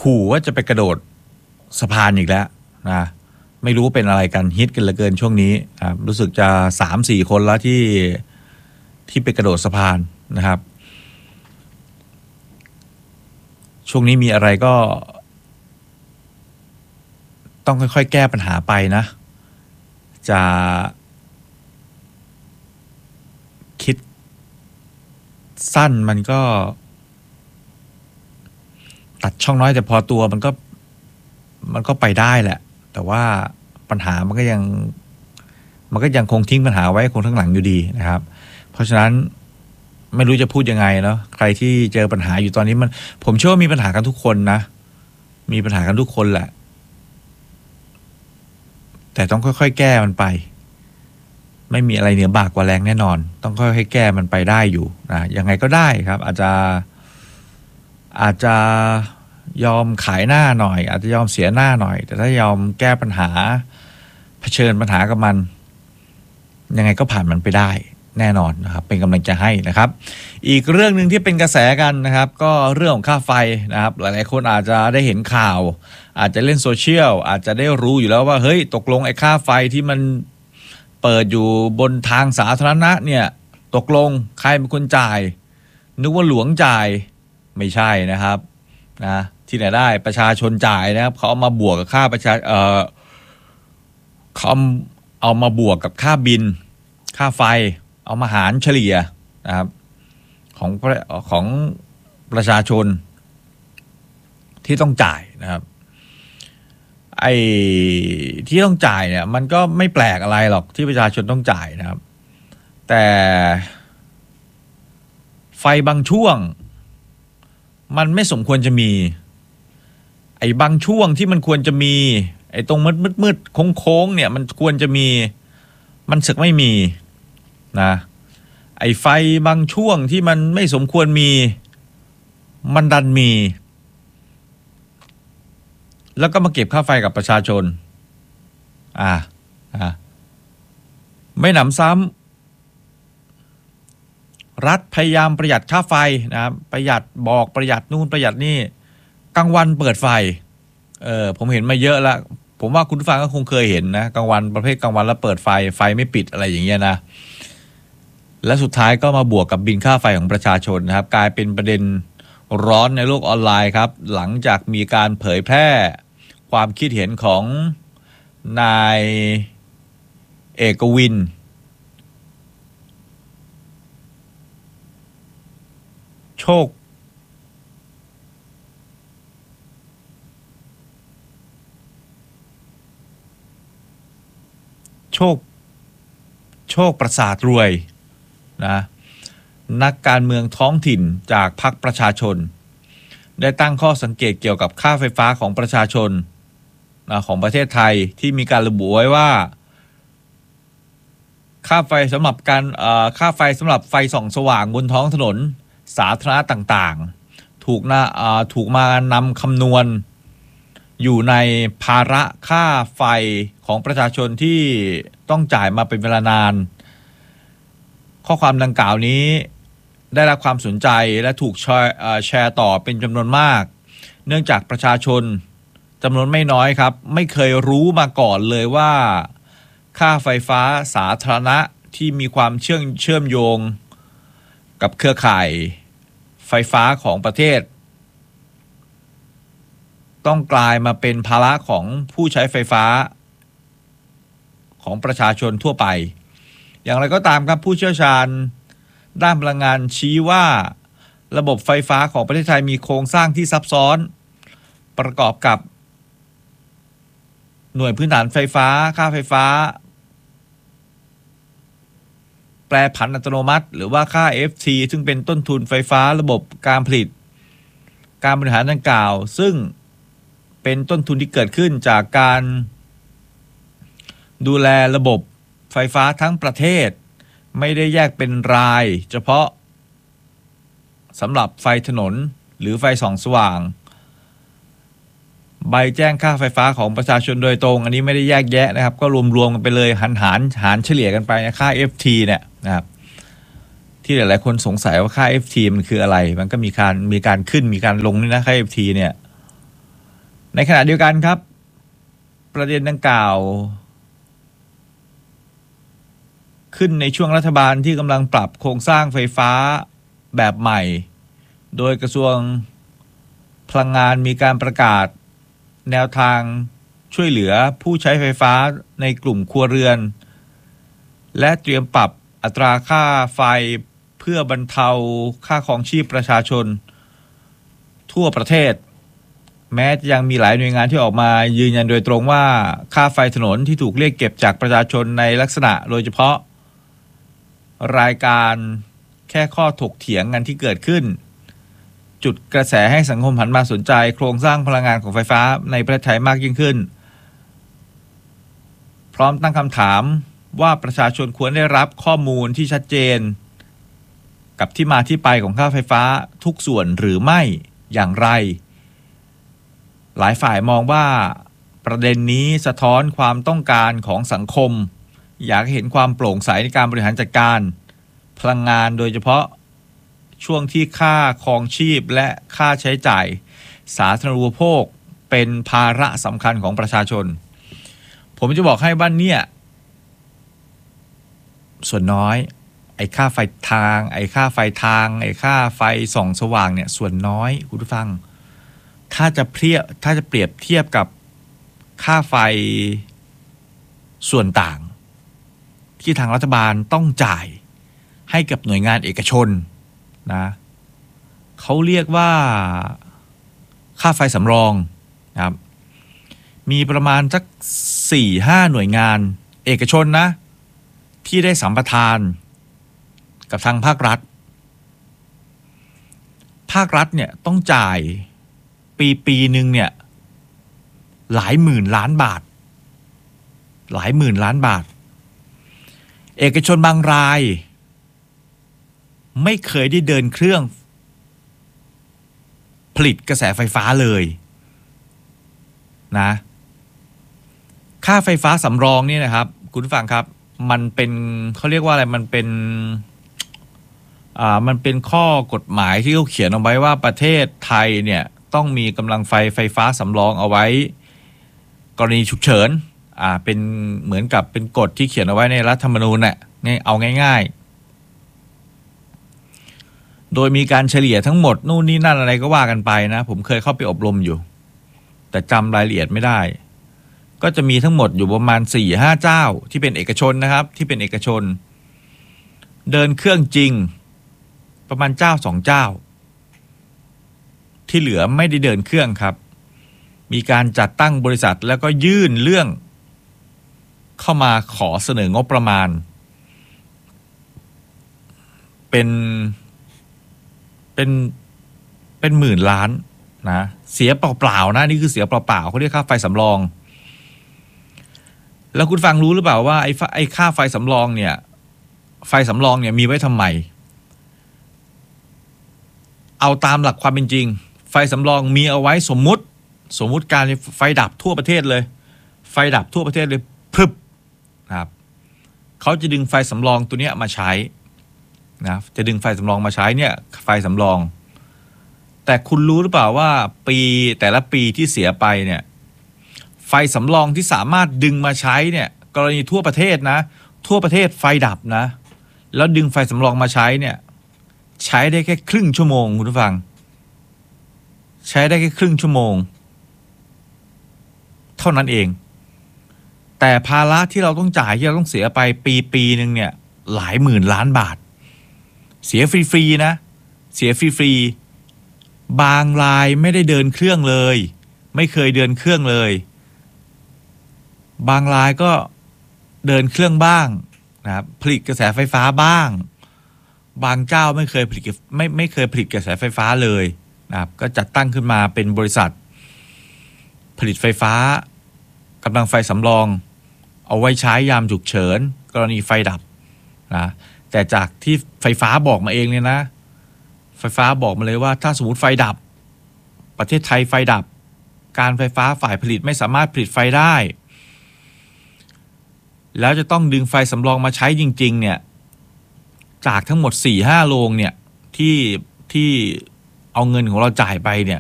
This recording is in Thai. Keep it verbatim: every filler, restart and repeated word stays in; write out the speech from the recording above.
ขู่ว่าจะไปกระโดดสะพานอีกแล้วนะไม่รู้เป็นอะไรกันฮิตกันเหลือเกินช่วงนี้ครับรู้สึกจะ สามสี่ คนแล้วที่ที่ไปกระโดดสะพานนะครับช่วงนี้มีอะไรก็ต้องค่อยๆแก้ปัญหาไปนะจะคิดสั้นมันก็ตัดช่องน้อยแต่พอตัวมันก็มันก็ไปได้แหละแต่ว่าปัญหามันก็ยังมันก็ยังคงทิ้งปัญหาไว้คงทั้งหลังอยู่ดีนะครับเพราะฉะนั้นไม่รู้จะพูดยังไงเนาะใครที่เจอปัญหาอยู่ตอนนี้มันผมเชื่อว่ามีปัญหากันทุกคนนะมีปัญหากันทุกคนแหละแต่ต้องค่อยๆแก้มันไปไม่มีอะไรเหนือบากกว่าแรงแน่นอนต้องค่อยๆแก้มันไปได้อยู่นะยังไงก็ได้ครับอาจจะอาจจะยอมขายหน้าหน่อยอาจจะยอมเสียหน้าหน่อยแต่ถ้ายอมแก้ปัญหาเผชิญปัญหากับมันยังไงก็ผ่านมันไปได้แน่นอนนะครับเป็นกำลังใจให้นะครับอีกเรื่องหนึ่งที่เป็นกระแสกันนะครับก็เรื่องของค่าไฟนะครับหลายๆคนอาจจะได้เห็นข่าวอาจจะเล่นโซเชียลอาจจะได้รู้อยู่แล้วว่าเฮ้ยตกลงไอ้ค่าไฟที่มันเปิดอยู่บนทางสาธารณะเนี่ยตกลงใครเป็นคนจ่ายนึกว่าหลวงจ่ายไม่ใช่นะครับนะที่ไหนได้ประชาชนจ่ายนะครับเขาเอามาบวกกับค่าประชาเอ่อเขาเอามาบวกกับค่าบินค่าไฟเอามาหารเฉลี่ยนะครับของของประชาชนที่ต้องจ่ายนะครับไอ้ที่ต้องจ่ายเนี่ยมันก็ไม่แปลกอะไรหรอกที่ประชาชนต้องจ่ายนะครับแต่ไฟบางช่วงมันไม่สมควรจะมีไอ้บางช่วงที่มันควรจะมีไอ้ตรงมืดมืดมืดโค้งโค้งเนี่ยมันควรจะมีมันสึกไม่มีนะไอ้ไฟบางช่วงที่มันไม่สมควรมีมันดันมีแล้วก็มาเก็บค่าไฟกับประชาชนอ่าอ่าไม่หนำซ้ำรัฐพยายามประหยัดค่าไฟนะครับประหยัดบอกประหยัดนู่นประหยัดนี่กลางวันเปิดไฟเออผมเห็นมาเยอะแล้วผมว่าคุณผู้ฟังก็คงเคยเห็นนะกลางวันประเภทกลางวันแล้วเปิดไฟไฟไม่ปิดอะไรอย่างเงี้ยนะและสุดท้ายก็มาบวกกับบินค่าไฟของประชาชนนะครับกลายเป็นประเด็นร้อนในโลกออนไลน์ครับหลังจากมีการเผยแพร่ความคิดเห็นของนายเอกวินโชคโชคโชคประสาทรวยนะนักการเมืองท้องถิ่นจากพรรคประชาชนได้ตั้งข้อสังเกตเกี่ยวกับค่าไฟฟ้าของประชาชนนะของประเทศไทยที่มีการระบุไว้ว่าค่าไฟสำหรับการค่าไฟสำหรับไฟส่องสว่างบนท้องถนนสาธารณะต่างๆถูกนะถูกมานำคำนวณอยู่ในภาระค่าไฟของประชาชนที่ต้องจ่ายมาเป็นเวลานานข้อความดังกล่าวนี้ได้รับความสนใจและถูกแชร์แชร์ต่อเป็นจำนวนมากเนื่องจากประชาชนจำนวนไม่น้อยครับไม่เคยรู้มาก่อนเลยว่าค่าไฟฟ้าสาธารณะที่มีความเชื่อมเชื่อมโยงกับเครือข่ายไฟฟ้าของประเทศต้องกลายมาเป็นภาระของผู้ใช้ไฟฟ้าของประชาชนทั่วไปอย่างไรก็ตามครับผู้เชี่ยวชาญด้านพลังงานชี้ว่าระบบไฟฟ้าของประเทศไทยมีโครงสร้างที่ซับซ้อนประกอบกับหน่วยพื้นฐานไฟฟ้าค่าไฟฟ้าแปรผันอัตโนมัติหรือว่าค่า เอฟ ที ซึ่งเป็นต้นทุนไฟฟ้าระบบการผลิตการบริหารดังกล่าวซึ่งเป็นต้นทุนที่เกิดขึ้นจากการดูแลระบบไฟฟ้าทั้งประเทศไม่ได้แยกเป็นรายเฉพาะสำหรับไฟถนนหรือไฟส่องสว่างใบแจ้งค่าไฟฟ้าของประชาชนโดยตรงอันนี้ไม่ได้แยกแยะนะครับก็รวมๆกันไปเลยหันหารหารเฉลี่ยกันไปนะค่า เอฟ ที เนี่ยนะครับที่หลายๆคนสงสัยว่าค่า เอฟ ที มันคืออะไรมันก็มีการมีการขึ้นมีการลงนี่นะค่า เอฟ ที เนี่ยในขณะเดียวกันครับประเด็นดังกล่าวขึ้นในช่วงรัฐบาลที่กำลังปรับโครงสร้างไฟฟ้าแบบใหม่โดยกระทรวงพลังงานมีการประกาศแนวทางช่วยเหลือผู้ใช้ไฟฟ้าในกลุ่มครัวเรือนและเตรียมปรับอัตราค่าไฟเพื่อบรรเทาค่าครองชีพประชาชนทั่วประเทศแม้จะยังมีหลายหน่วยงานที่ออกมายืนยันโดยตรงว่าค่าไฟถนนที่ถูกเรียกเก็บจากประชาชนในลักษณะโดยเฉพาะรายการแค่ข้อถกเถียงกันที่เกิดขึ้นจุดกระแสให้สังคมหันมาสนใจโครงสร้างพลังงานของไฟฟ้าในประเทศไทยมากยิ่งขึ้นพร้อมตั้งคำถามว่าประชาชนควรได้รับข้อมูลที่ชัดเจนกับที่มาที่ไปของค่าไฟฟ้าทุกส่วนหรือไม่อย่างไรหลายฝ่ายมองว่าประเด็นนี้สะท้อนความต้องการของสังคมอยากเห็นความโปร่งใสในการบริหารจัดการพลังงานโดยเฉพาะช่วงที่ค่าครองชีพและค่าใช้จ่ายสาธารณูปโภคเป็นภาระสำคัญของประชาชนผมจะบอกให้ว่าเนี่ยส่วนน้อยไอ้ค่าไฟทางไอ้ค่าไฟทางไอ้ค่าไฟส่องสว่างเนี่ยส่วนน้อยคุณผู้ฟังถ้าจะเทียบถ้าจะเปรียบเทียบกับค่าไฟส่วนต่างที่ทางรัฐบาลต้องจ่ายให้กับหน่วยงานเอกชนนะเขาเรียกว่าค่าไฟสำรองนะครับมีประมาณสัก สี่ห้า หน่วยงานเอกชนนะที่ได้สัมปทานกับทางภาครัฐภาครัฐเนี่ยต้องจ่ายปีปีหนึ่งเนี่ยหลายหมื่นล้านบาทหลายหมื่นล้านบาทเอกชนบางรายไม่เคยได้เดินเครื่องผลิตกระแสไฟฟ้าเลยนะค่าไฟฟ้าสำรองนี่นะครับคุณผู้ฟังครับมันเป็นเขาเรียกว่าอะไรมันเป็นอ่ามันเป็นข้อกฎหมายที่เขาเขียนเอาไว้ว่าประเทศไทยเนี่ยต้องมีกำลังไฟไฟฟ้าสำรองเอาไว้กรณีฉุกเฉินอ่าเป็นเหมือนกับเป็นกฎที่เขียนเอาไว้ในรัฐธรรมนูญน่ะง่ายเอาง่ายๆโดยมีการเฉลี่ยทั้งหมดนู่นนี่นั่นอะไรก็ว่ากันไปนะผมเคยเข้าไปอบรมอยู่แต่จำรายละเอียดไม่ได้ก็จะมีทั้งหมดอยู่ประมาณ สี่ห้า เจ้าที่เป็นเอกชนนะครับที่เป็นเอกชนเดินเครื่องจริงประมาณเจ้าสองเจ้าที่เหลือไม่ได้เดินเครื่องครับมีการจัดตั้งบริษัทแล้วก็ยื่นเรื่องเข้ามาขอเสนองบประมาณเป็นเป็นเป็นหมื่นล้านนะเสียเปล่าๆนะนี่คือเสียเปล่าๆเขาเรียกค่าไฟสำรองแล้วคุณฟังรู้หรือเปล่าว่าไอ้ไอ้ค่าไฟสำรองเนี่ยไฟสำรองเนี่ยมีไว้ทำไมเอาตามหลักความเป็นจริงไฟสำรองมีเอาไว้สมมุติสมมุติการไฟดับทั่วประเทศเลยไฟดับทั่วประเทศเลยพรึบนะครับเขาจะดึงไฟสำรองตัวเนี้ยมาใช้นะจะดึงไฟสำรองมาใช้เนี่ยไฟสำรองแต่คุณรู้หรือเปล่าว่าปีแต่ละปีที่เสียไปเนี่ยไฟสำรองที่สามารถดึงมาใช้เนี่ยกรณีทั่วประเทศนะทั่วประเทศไฟดับนะแล้วดึงไฟสำรองมาใช้เนี่ยใช้ได้แค่ครึ่งชั่วโมงคุณผู้ฟังใช้ได้แค่ครึ่งชั่วโมงเท่านั้นเองแต่ภาระที่เราต้องจ่ายที่เราต้องเสียไปปีปีหนึ่งเนี่ยหลายหมื่นล้านบาทเสียฟรีๆนะเสียฟรีๆบางรายไม่ได้เดินเครื่องเลยไม่เคยเดินเครื่องเลยบางรายก็เดินเครื่องบ้างนะครับผลิตกระแสไฟฟ้าบ้างบางเจ้าไม่เคยผลิตไม่ไม่เคยผลิตกระแสไฟฟ้าเลยนะครับก็จัดตั้งขึ้นมาเป็นบริษัทผลิตไฟฟ้ากำลังไฟสำรองเอาไว้ใช้ยามฉุกเฉินกรณีไฟดับนะแต่จากที่ไฟฟ้าบอกมาเองเนี่ยนะไฟฟ้าบอกมาเลยว่าถ้าสมมติไฟดับประเทศไทยไฟดับการไฟฟ้าฝ่ายผลิตไม่สามารถผลิตไฟได้แล้วจะต้องดึงไฟสำรองมาใช้จริงๆเนี่ยจากทั้งหมด สี่ห้า โรงเนี่ยที่ที่เอาเงินของเราจ่ายไปเนี่ย